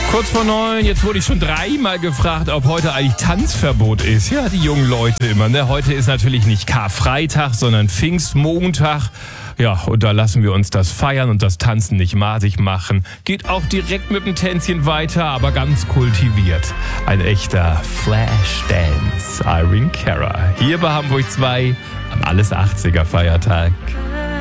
Kurz vor 9, jetzt wurde ich schon dreimal gefragt, ob heute eigentlich Tanzverbot ist. Ja, die jungen Leute immer, ne? Heute ist natürlich nicht Karfreitag, sondern Pfingstmontag. Ja, und da lassen wir uns das Feiern und das Tanzen nicht maßig machen. Geht auch direkt mit dem Tänzchen weiter, aber ganz kultiviert. Ein echter Flashdance. Irene Cara. Hier bei Hamburg 2 am Alles 80er Feiertag.